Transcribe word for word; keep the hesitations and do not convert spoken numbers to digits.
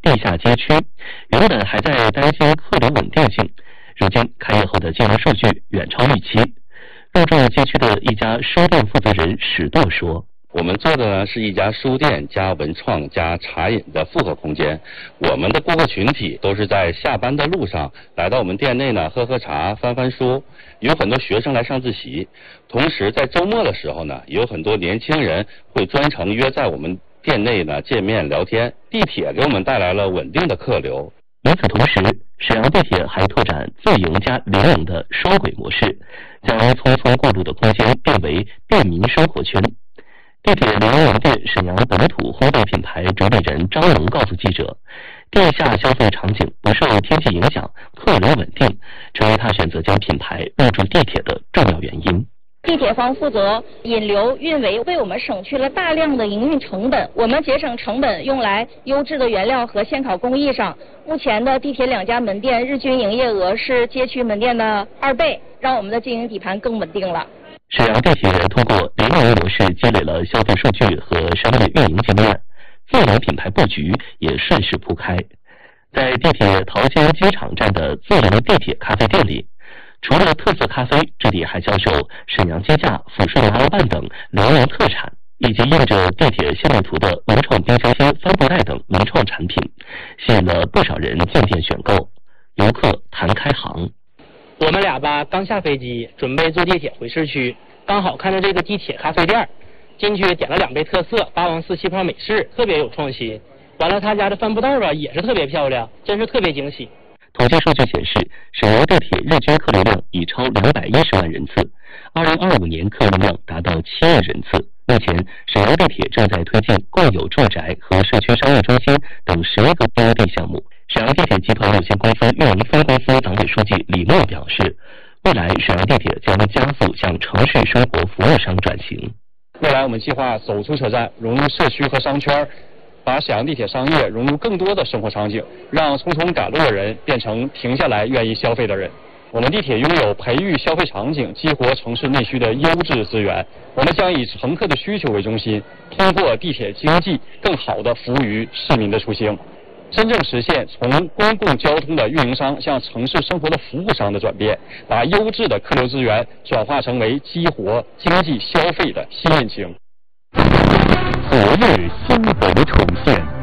地下街区，原本还在担心客流稳定性，如今开业后的进入数据远超预期。入驻街区的一家书店负责人史舵说：“ 我们做的呢是一家书店加文创加茶饮的复合空间。我们的顾客群体都是在下班的路上来到我们店内呢，喝喝茶、翻翻书。有很多学生来上自习，同时在周末的时候呢，有很多年轻人会专程约在我们店内呢见面聊天。地铁给我们带来了稳定的客流。” 与此同时，沈阳地铁还拓展自营加联营的双轨模式，将匆匆过路的空间变为便民生活圈。地铁联营店沈阳本土烘焙品牌主理人张龙告诉记者，地下消费场景不受天气影响，客流稳定，成为他选择将品牌入驻地铁的重要原因。 地铁方负责引流运维，为我们省去了大量的营运成本，我们节省成本用来优质的原料和现烤工艺上。目前的地铁两家门店日均营业额是街区门店的二倍，让我们的经营底盘更稳定了。 沈阳地铁通过联营模式积累了消费数据和商业运营经验，自营品牌布局也顺势铺开。在地铁桃仙机场站的自营地铁咖啡店里，除了特色咖啡，这里还销售沈阳鸡架、抚顺鸭肉拌等辽宁特产，以及印着地铁线路图的文创冰箱箱、帆布袋等文创产品，吸引了不少人进店选购。游客谈开行：“ 我们俩吧刚下飞机，准备坐地铁回市区，刚好看到这个地铁咖啡店，进去点了两杯特色八王寺气泡美式，特别有创新。完了，他家的帆布袋吧也是特别漂亮，真是特别惊喜。” 统计数据显示，沈阳地铁日均客流量已超两百一十万人次，二零二五年客运量达到七亿人次。目前，沈阳地铁正在推进共有住宅和社区商业中心等十一个 B O D 项目。沈阳地铁集团有限公司运营分公司党委书记李默表示，未来沈阳地铁将加速向城市生活服务商转型。 未来我们计划走出车站，融入社区和商圈，把沈阳地铁商业融入更多的生活场景，让匆匆赶路的人变成停下来愿意消费的人。我们地铁拥有培育消费场景、激活城市内需的优质资源。我们将以乘客的需求为中心，通过地铁经济更好地服务于市民的出行，真正实现从公共交通的运营商向城市生活的服务商的转变，把优质的客流资源转化成为激活经济消费的新引擎。 昨日新闻重现。